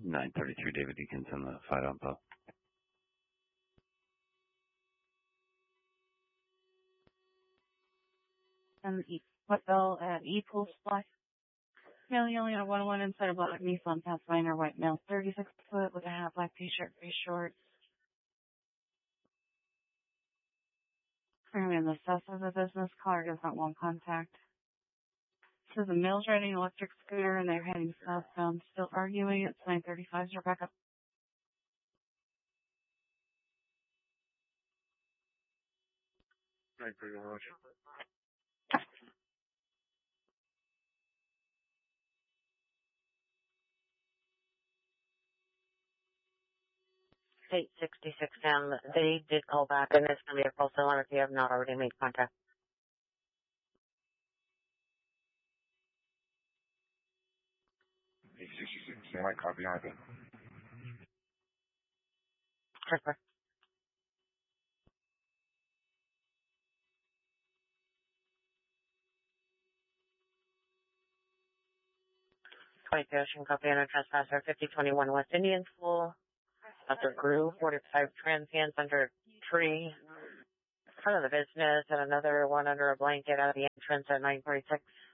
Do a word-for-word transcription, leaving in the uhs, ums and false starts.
nine thirty-three, David Deakins on the Fight on Bow. And E, what bell at E-Pool Supply? Male, you only have one one inside a black Nissan Pathfinder, white male, thirty-six foot with a hat, black t-shirt, gray shorts. Currently in the south of the business, caller does not want contact. So the male's riding an electric scooter and they're heading southbound. Still arguing. It's nine thirty-five. You're back up. nine thirty-one. eight sixty-six M. They did call back, and it's going to be a false alarm if you have not already made contact. eight sixty-six, they might copy on it. Transfer. twenty-two Ocean, copy on a trespasser, fifty twenty-one West Indian School. Doctor Grew, forty-five transients under a tree. Front of the business, and another one under a blanket out of the entrance at nine forty-six.